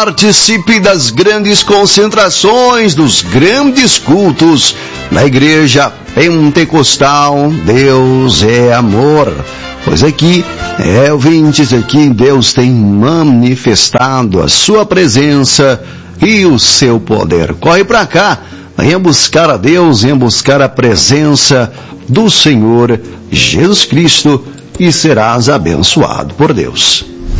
participe das grandes concentrações, dos grandes cultos na Igreja Pentecostal Deus é Amor. Pois aqui, ouvintes, aqui Deus tem manifestado a sua presença e o seu poder. Corre para cá, venha buscar a Deus, venha buscar a presença do Senhor Jesus Cristo e serás abençoado por Deus.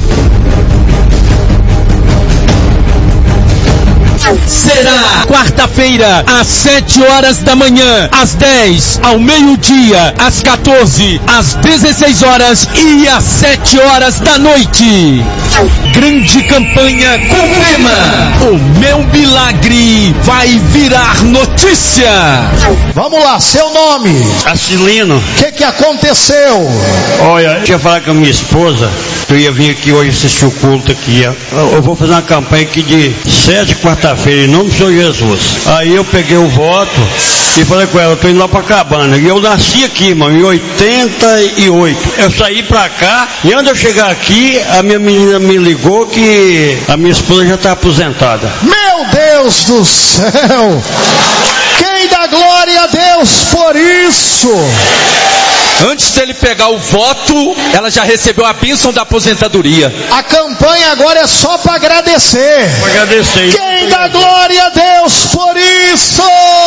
Será quarta-feira, às 7 horas da manhã, às 10, ao meio-dia, às 14, às 16 horas e às 7 horas da noite. Grande campanha com o tema: o meu milagre vai virar notícia. Vamos lá, seu nome? Acilino. O que aconteceu? Olha, eu ia falar com a minha esposa, eu ia vir aqui hoje assistir o culto aqui. Eu vou fazer uma campanha aqui de 7 quarta-feira, em nome do Senhor Jesus. Aí eu peguei o voto e falei com ela, eu tô indo lá pra Cabana. E eu nasci aqui, irmão, em 88. Eu saí pra cá e antes de eu chegar aqui, a minha menina me ligou que a minha esposa já tá aposentada. Meu Deus do céu! Quem dá glória a Deus por isso? Antes dele pegar o voto, ela já recebeu a bênção da aposentadoria. A campanha agora é só para agradecer. Para agradecer. Quem dá glória a Deus por isso?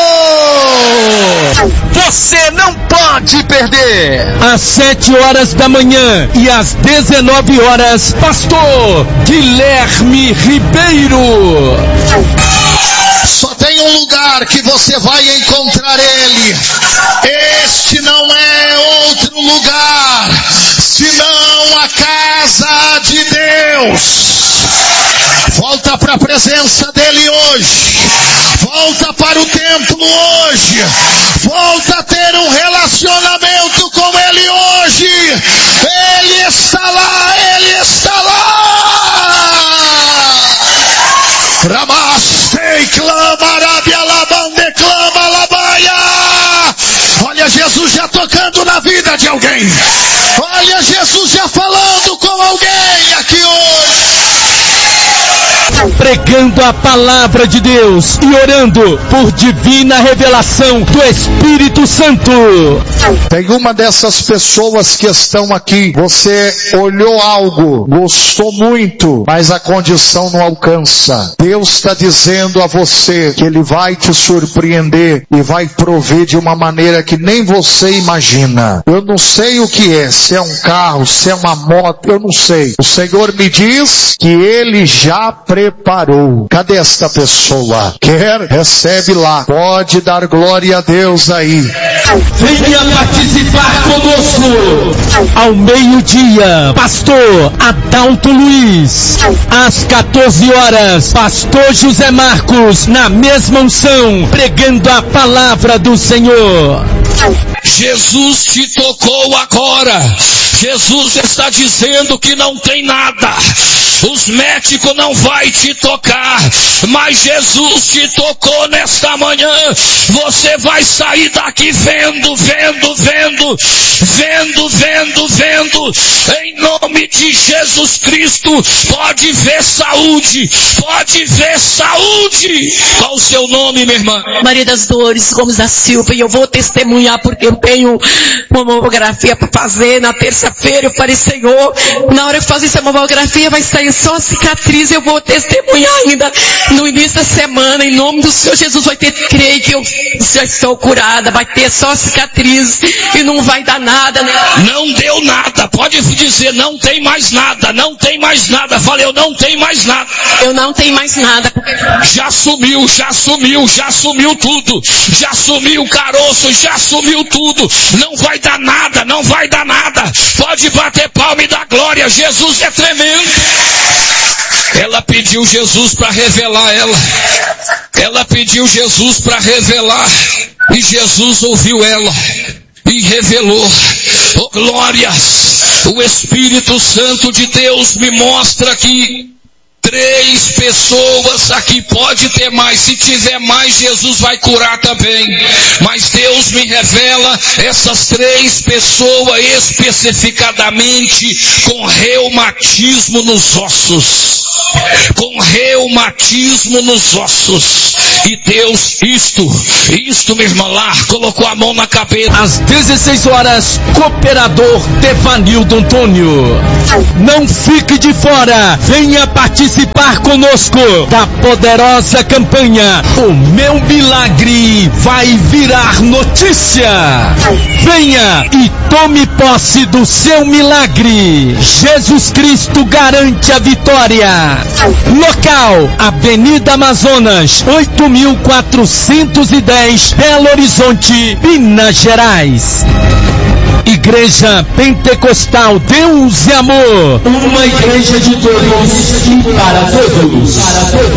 Você não pode perder. Às 7 horas da manhã e às 19 horas, Pastor Guilherme Ribeiro. Só tem um lugar que você vai encontrar Ele. Este não é outro lugar, senão a casa de Deus. Volta para a presença dEle hoje. Volta para o templo hoje. Volta a ter um relacionamento com Ele hoje. Ele está lá, Ele está lá. Ramastei, clama, Arábia, Labande, clama, Labaia. Olha Jesus já tocando na vida de alguém. Olha Jesus já falando com alguém aqui hoje. Pregando a palavra de Deus e orando por divina revelação do Espírito Santo. Tem uma dessas pessoas que estão aqui, você olhou algo, gostou muito, mas a condição não alcança. Deus está dizendo a você que Ele vai te surpreender e vai prover de uma maneira que nem você imagina. Eu não sei o que é, se é um carro, se é uma moto, eu não sei. O Senhor me diz que Ele já preparou. Cadê esta pessoa? Quer? Recebe lá. Pode dar glória a Deus aí. Venha participar conosco. Ao meio-dia, Pastor Adalto Luiz. Às 14 horas, Pastor José Marcos, na mesma unção, pregando a palavra do Senhor. Jesus te tocou agora. Jesus está dizendo que não tem nada. Os médicos não vai te tocar, mas Jesus te tocou nesta manhã. Você vai sair daqui vendo. Em nome de Jesus Cristo, pode ver saúde. Qual o seu nome, minha irmã? Maria das Dores Gomes da Silva, e eu vou testemunhar porque eu tenho uma mamografia para fazer na terça-feira. Eu falei, Senhor, na hora que eu fazer essa mamografia vai sair só a cicatriz. Eu vou testemunhar ainda no início da semana, em nome do Senhor Jesus. Vai ter, creio que eu já estou curada, vai ter só cicatriz e não vai dar nada, né? Não deu nada, pode dizer, não tem mais nada. Falei, eu não tenho mais nada. Eu não tenho mais nada. Já sumiu tudo. Já sumiu o caroço, já sumiu tudo. Não vai dar nada. Pode bater palma e dar glória. Jesus é tremendo. Ela pediu Jesus para revelar ela. Ela pediu Jesus para revelar. E Jesus ouviu ela e revelou. Oh, glórias! O Espírito Santo de Deus me mostra que 3 pessoas aqui, pode ter mais. Se tiver mais, Jesus vai curar também. Mas Deus me revela essas 3 pessoas especificadamente com reumatismo nos ossos. Com reumatismo reumatismo nos ossos. E Deus, isto, meu irmão, lá, colocou a mão na cabeça. Às 16 horas, cooperador Devanildo Antônio. Não fique de fora, venha participar conosco da poderosa campanha O Meu Milagre Vai Virar Notícia. Venha e tome posse do seu milagre. Jesus Cristo garante a vitória. Local, Avenida Amazonas, 8410, Belo Horizonte, Minas Gerais. Igreja Pentecostal Deus e Amor. Uma igreja de todos e para todos.